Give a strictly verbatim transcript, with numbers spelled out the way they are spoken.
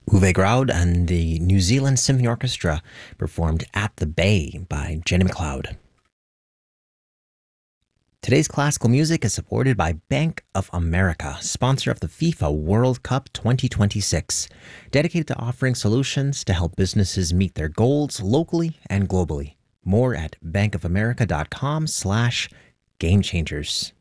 Uwe Graud and the New Zealand Symphony Orchestra performed At the Bay by Jenny McLeod. Today's classical music is supported by Bank of America, sponsor of the FIFA World Cup twenty twenty-six, dedicated to offering solutions to help businesses meet their goals locally and globally. More at bankofamerica.com slash game changers.